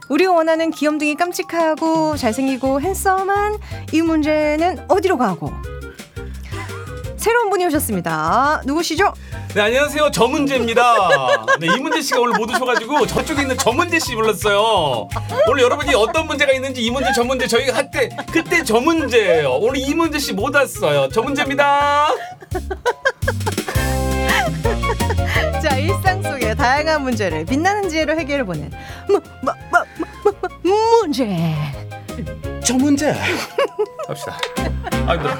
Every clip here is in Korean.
우리가 원하는 귀염둥이 깜찍하고 잘생기고 핸섬한 이 문제는 어디로 가고? 새로운 분이 오셨습니다. 누구시죠? 네, 안녕하세요. 저문제입니다. 네, 이문제 씨가 오늘 못 오셔가지고 저쪽에 있는 저문제 씨 불렀어요. 오늘 여러분이 어떤 문제가 있는지 이 문제 저 문제 저희가 할 때 그때 저 문제예요. 오늘 이문제 씨 못 왔어요. 저문제입니다. 자, 일상 속의 다양한 문제를 빛나는 지혜로 해결해보는 문제. 저 문제. 갑시다. 아, 힘들어.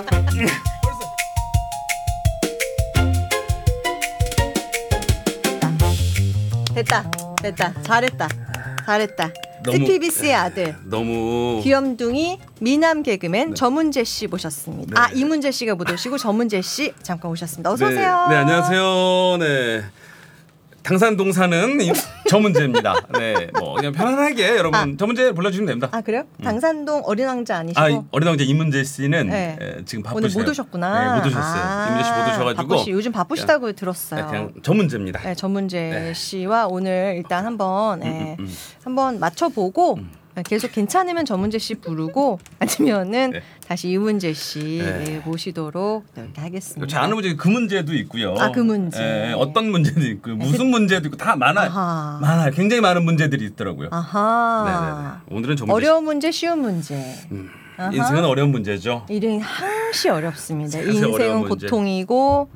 됐다. 잘했다. CPBC의 아들. 너무 귀염둥이 미남 개그맨 저문제 씨 모셨습니다. 네. 이문제 씨가 못 오시고 저문제 씨 잠깐 오셨습니다. 어서 오세요. 네, 안녕하세요. 네. 당산동 사는 저문제입니다. 네, 뭐 그냥 편안하게 여러분 저문제 불러주시면 됩니다. 아, 그래요? 당산동 어린 왕자 아니시고? 어린 왕자 이문제 씨는 네. 지금 바쁘세요. 오늘 못 오셨구나. 네, 못 오셨어요. 이문제 씨 못 오셔가지고 요즘 바쁘시다고 들었어요. 그냥 저문제입니다. 네, 저문제 씨와 오늘 일단 한번 맞춰보고 계속 괜찮으면 저문제 씨 부르고 아니면은 다시 이문제 씨 모시도록 이렇게 하겠습니다. 제 아는 문제 그 문제도 있고요. 그 문제. 어떤 문제도 있고 무슨 문제도 있고 다 많아요. 굉장히 많은 문제들이 있더라고요. 아하. 네네네. 오늘은 저문제 어려운 문제, 쉬운 문제. 인생은 어려운 문제죠. 인생 항시 어렵습니다. 인생은 고통이고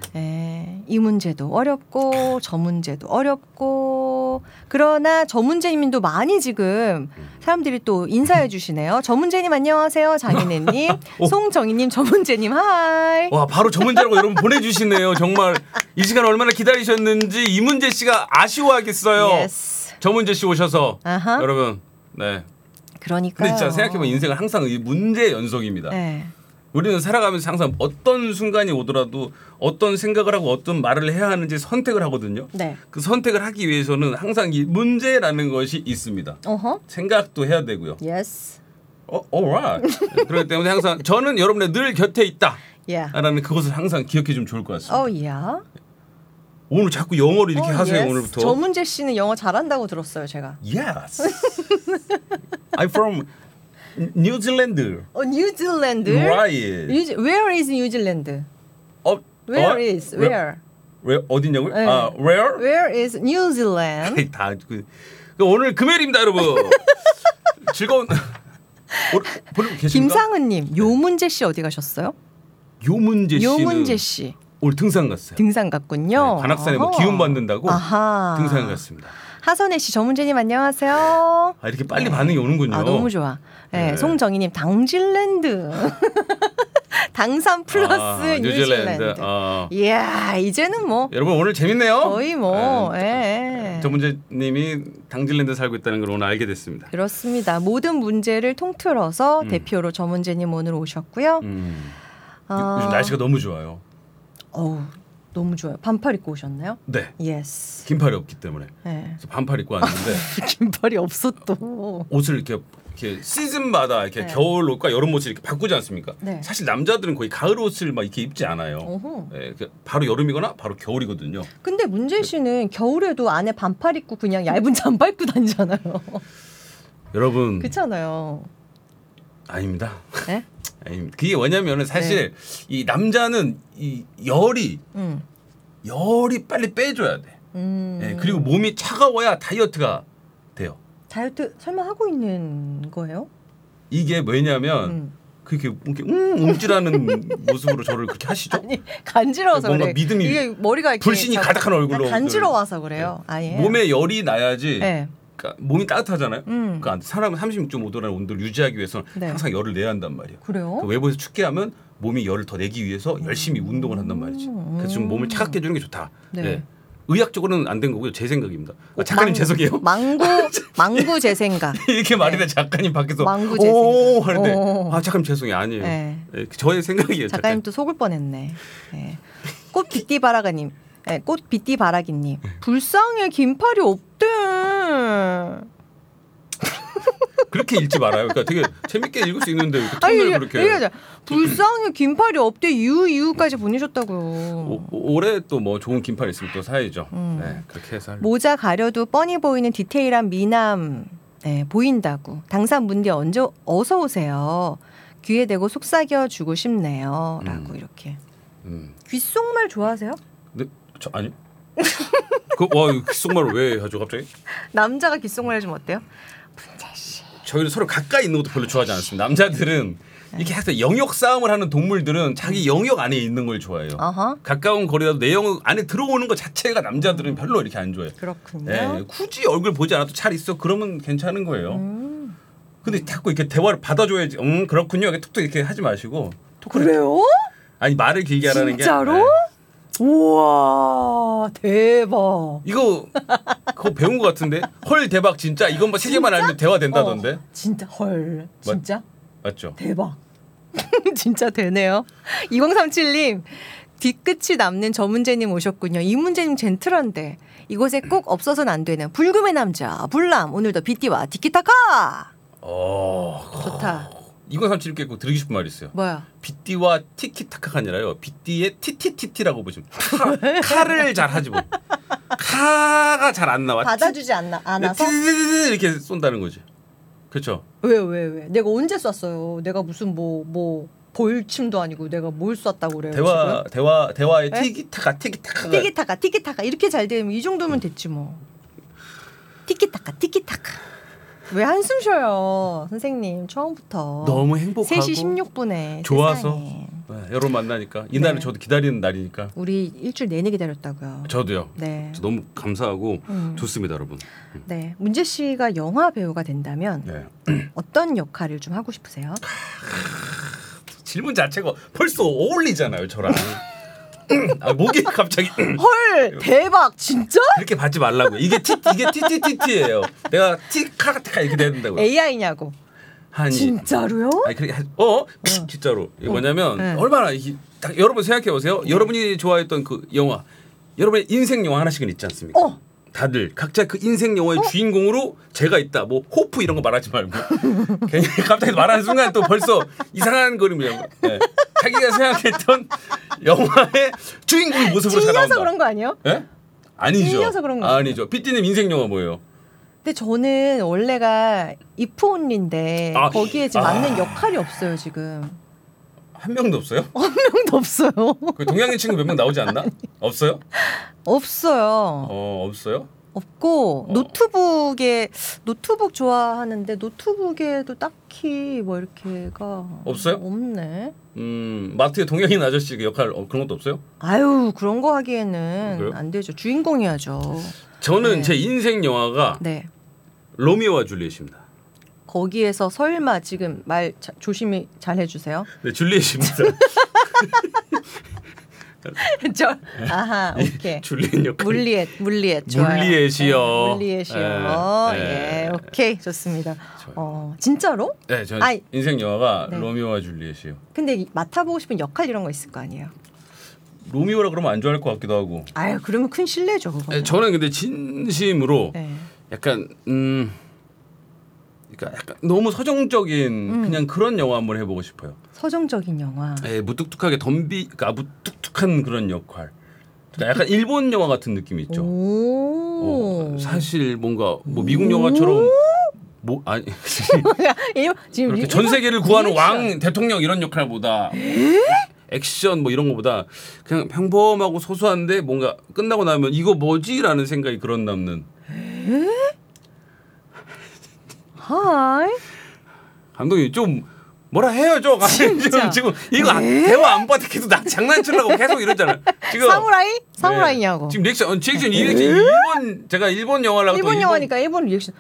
이 문제도 어렵고 저 문제도 어렵고 그러나 저 문제님도 많이 지금 사람들이 또 인사해 주시네요. 저 문제님 안녕하세요. 장인애님, 송정희님, 저 문제님 하이. 와, 바로 저 문제라고 여러분 보내주시네요. 정말 이 시간 얼마나 기다리셨는지 이문제 씨가 아쉬워하겠어요. 저 문제 씨 오셔서 여러분. 네. 그러니까요. 근데 진짜 생각해보면 인생은 항상 이 문제의 연속입니다. 네. 우리는 살아가면서 항상 어떤 순간이 오더라도 어떤 생각을 하고 어떤 말을 해야 하는지 선택을 하거든요. 네. 그 선택을 하기 위해서는 항상 이 문제라는 것이 있습니다. 생각도 해야 되고요. Yes. Alright. 그렇기 때문에 항상 저는 여러분의 늘 곁에 있다. 라는 그것을 항상 기억해 주면 좋을 것 같습니다. 오늘 자꾸 영어를 이렇게 하세요. 오늘부터. 저문제 씨는 영어 잘한다고 들었어요. 제가. Yes. I'm from New Zealand. New Zealand. Right. Where is New Zealand? Where? 어디냐고요? 네. Where? Where is New Zealand? 오늘 금요일입니다, 여러분. 즐거운. 보내고 계십니까? 김상은님, 요문제 씨 어디 가셨어요? 요문제 씨. 오늘 등산 갔어요. 등산 갔군요. 네, 관악산에 기운 받는다고 등산 갔습니다. 하선혜 씨, 저문제님 안녕하세요. 이렇게 빨리 반응이 오는군요. 너무 좋아. 네, 송정희님, 당질랜드. 당산 플러스 뉴질랜드. 이야, 이제는 뭐. 여러분 오늘 재밌네요. 거의 뭐. 저문제님이 당질랜드 살고 있다는 걸 오늘 알게 됐습니다. 그렇습니다. 모든 문제를 통틀어서 대표로 저문제님 오늘 오셨고요. 요즘 날씨가 너무 좋아요. 너무 좋아요. 반팔 입고 오셨나요? 네. 예스. 긴팔이 없기 때문에. 그래서 반팔 입고 왔는데. 긴팔이 없어 또. 옷을 이렇게 시즌마다 이렇게 겨울 옷과 여름 옷을 이렇게 바꾸지 않습니까? 네. 사실 남자들은 거의 가을 옷을 막 이렇게 입지 않아요. 바로 여름이거나 바로 겨울이거든요. 근데 문재 씨는 겨울에도 안에 반팔 입고 그냥 얇은 잠바 입고 다니잖아요. 여러분. 그렇잖아요. 아닙니다. 네? 아닙니다. 그게 뭐냐면은 사실 이 남자는 이 열이 빨리 빼줘야 돼. 그리고 몸이 차가워야 다이어트가 돼요. 다이어트 설마 하고 있는 거예요? 이게 뭐냐면 그렇게 움찔하는 모습으로 저를 그렇게 하시죠? 아니, 간지러워서 뭔가 그래. 믿음이 이게 머리가 이렇게 불신이 가득한 얼굴로 간지러워서 그래요. 몸에 열이 나야지. 네. 그러니까 몸이 따뜻하잖아요. 그러니까 사람은 36.5도라는 온도를 유지하기 위해서는 항상 열을 내야 한단 말이에요. 그래요? 그러니까 외부에서 춥게 하면 몸이 열을 더 내기 위해서 열심히 운동을 한단 말이지. 그래서 좀 몸을 차갑게 해주는 게 좋다. 네. 의학적으로는 안 된 거고요. 제 생각입니다. 작가님 죄송해요. 망구 제 생각. 이렇게 말이다 작가님 밖에서 망구 제 생각. 하는데 작가님 죄송해요. 아니에요. 저의 생각이에요. 작가님 또 속을 뻔했네. 꽃 빗띠바라기님. 꽃 빗띠바라기님. 불쌍해 긴팔이 없대. 그렇게 읽지 말아요. 그러니까 되게 재밌게 읽을 수 있는데 이렇게 아니 톤을 그렇게. 얘기하자. 불쌍해 긴팔이 없대 유유까지 보내셨다고요. 올해 또 뭐 좋은 긴팔 있으면 또 사야죠. 네, 그렇게 해서. 모자 가려도 뻔히 보이는 디테일한 미남 네, 보인다고. 당산 문디 언제 어서 오세요. 귀에 대고 속삭여 주고 싶네요. 라고 이렇게. 귓속말 좋아하세요? 네, 저 아니. 귓속말을 왜 하죠 갑자기? 남자가 귓속말 해주면 어때요? 문재 씨. 저희는 서로 가까이 있는 것도 별로 좋아하지 않습니다. 남자들은 이렇게 해서 영역 싸움을 하는 동물들은 자기 영역 안에 있는 걸 좋아해요. 가까운 거리라도 내 영역 안에 들어오는 것 자체가 남자들은 별로 이렇게 안 좋아해요. 그렇군요. 네, 굳이 얼굴 보지 않아도 잘 있어 그러면 괜찮은 거예요. 근데 자꾸 이렇게 대화를 받아줘야지. 그렇군요. 이렇게 툭툭 이렇게 하지 마시고. 그래요? 아니 말을 길게 하라는 게. 진짜로? 네. 우와 대박. 이거 그거 배운 것 같은데. 헐 대박 진짜 이건 뭐 세 개만 알면 대화 된다던데. 진짜 헐 진짜? 맞죠? 대박. 진짜 되네요. 2037님 뒤끝이 남는 저 문제님 오셨군요. 이 문제님 젠틀한데 이곳에 꼭 없어서는 안 되는 불금의 남자 불남 오늘도 비띠와 티키타카. 좋다. 2037께 꼭 드리고 싶은 말이 있어요. 뭐야? 빗띠와 티키타카가 아니라요. 빗띠의 티티티티라고 보시면 카를 잘 하지 뭐. 카가 잘 안 나와. 받아주지 않아서? 이렇게 쏜다는 거지. 그렇죠? 왜? 내가 언제 쐈어요? 내가 무슨 뭐 볼침도 아니고 내가 뭘 쐈다고 그래요? 대화의 네? 티키타카 이렇게 잘 되면 이 정도면 됐지 뭐. 티키타카 왜 한숨 쉬어요 선생님 처음부터. 너무 행복하고 3시 16분에 좋아서 네, 여러분 만나니까 이날은 네. 저도 기다리는 날이니까. 우리 일주일 내내 기다렸다고요. 저도요. 네. 저 너무 감사하고 좋습니다 여러분. 네, 문재 씨가 영화 배우가 된다면 네. 어떤 역할을 좀 하고 싶으세요? 질문 자체가 벌써 어울리잖아요 저랑. 목이 갑자기 헐 대박 진짜? 그렇게 받지 말라고. 이게 티티티티예요. 내가 티카카티카 이렇게 돼야 된다고요. AI냐고. 아니 진짜로요? 아니 그렇게 진짜로. 이거 뭐냐면 네. 얼마나 딱 여러분 생각해 보세요. 여러분이 좋아했던 그 영화, 여러분의 인생 영화 하나씩은 있지 않습니까? 다들 각자 그 인생 영화의 주인공으로 제가 있다. 뭐 호프 이런 거 말하지 말고 괜히 갑자기 말하는 순간 또 벌써 이상한 그림이에요. 네. 자기가 생각했던 영화의 주인공 모습으로 잘 나온다. 찔려서 그런 거 아니에요? 예? 아니죠. 찔려서 그런 거 아니죠. 삐띠님 인생 영화 뭐예요? 근데 저는 원래가 이프온리인데 거기에 지금 맞는 역할이 없어요 지금. 한 명도 없어요? 한 명도 없어요. 그 동양인 친구 몇 명 나오지 않나? 없어요? 없어요. 없어요? 없고 노트북 좋아하는데 노트북에도 딱히 뭐 이렇게가 없어요? 없네. 마트에 동양인 아저씨 역할 그런 것도 없어요? 아유 그런 거 하기에는 그래요? 안 되죠. 주인공이야죠. 저는 네. 제 인생 영화가 네. 로미오와 줄리엣입니다. 거기에서 설마 지금 말 조심히 잘 해주세요. 네, 줄리엣입니다. 아하 오케이. 줄리엣 역할. 물리엣 좋아요. 물리엣이요. 물리엣이요. 예, 오케이 좋습니다. 진짜로? 네, 저 인생 영화가 네. 로미오와 줄리엣이요. 근데 맡아보고 싶은 역할 이런 거 있을 거 아니에요? 로미오라 그러면 안 좋아할 것 같기도 하고. 아유 그러면 큰 실례죠 그거. 네, 저는 근데 진심으로 네. 약간 그러니까 약간 너무 서정적인 그냥 그런 영화 한번 해보고 싶어요. 서정적인 영화. 예, 무뚝뚝하게 그러니까 무뚝뚝한 그런 역할. 그러니까 약간 일본 영화 같은 느낌이 있죠. 사실 뭔가 뭐 미국 영화처럼 뭐 아니 지금 그렇게 전 세계를 구하는 왕 대통령 이런 역할보다 액션 뭐 이런 거보다 그냥 평범하고 소소한데 뭔가 끝나고 나면 이거 뭐지라는 생각이 그런 남는. 하이. 감독님 좀 뭐라 해요 좀. 지금 이거 대화 안 받아 계속 나 장난치려고 계속 이러잖아요. 지금 사무라이냐고. 네. 지금 리액션 일본 제가 일본 영화라고 일본 영화니까 일본 리액션.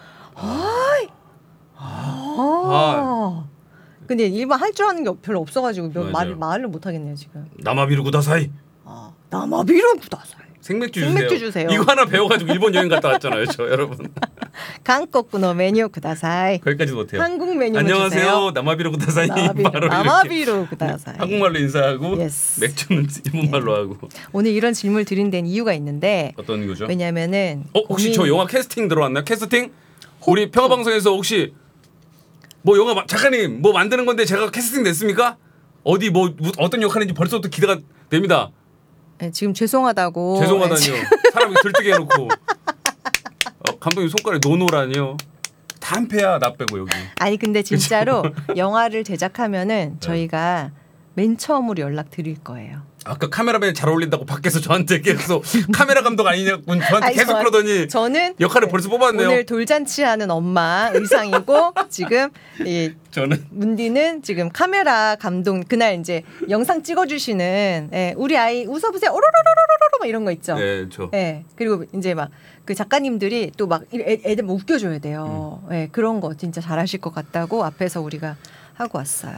근데 일본 할 줄 아는 게 별로 없어가지고 말을 못 하겠네요 지금. 나마비루 구다사이. 나마비루 구다사이. 생맥주 주세요. 이거 하나 배워가지고 일본 여행 갔다 왔잖아요, 저 여러분. 한국의 메뉴 구다사이. 거기까지 못해요. 한국 메뉴 안녕하세요, 주세요. 나마비루 구다사이. 나마비루 구다사이. 한국말로 인사하고 Yes. 맥주는 일본말로 하고. 오늘 이런 질문을 드린 데는 이유가 있는데. 어떤 거죠? 왜냐면은 혹시 저 영화 캐스팅 들어왔나요? 캐스팅? 우리 평화방송에서 혹시 뭐 영화 작가님 뭐 만드는 건데 제가 캐스팅 됐습니까? 어디 뭐 어떤 역할인지 벌써부터 기대가 됩니다. 네, 지금 죄송하다고. 죄송하다니요. 사람이 들뜨게 해놓고 감독님 손가락에 노노라니요. 다 한 패야 나 빼고 여기. 아니 근데 진짜로 영화를 제작하면은 저희가 맨 처음으로 연락 드릴 거예요. 아까 카메라맨 잘 어울린다고 밖에서 저한테 계속 카메라 감독 아니냐고 저한테 아니, 계속 그러더니 저는 역할을 벌써 뽑았네요. 오늘 돌잔치하는 엄마 의상이고 지금 이 저는 문디는 지금 카메라 감독 그날 이제 영상 찍어주시는 예, 우리 아이 웃어보세요 오로로로로로로 막 이런 거 있죠. 네, 저 예, 그리고 이제 막 그 작가님들이 또 막 애들 막 웃겨줘야 돼요. 예, 그런 거 진짜 잘하실 것 같다고 앞에서 우리가 하고 왔어요.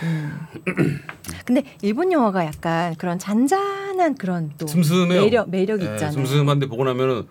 근데 일본 영화가 약간 그런 잔잔한 그런 또 슴슴해요. 매력이 네, 있잖아요. 슴슴한데 보고 나면은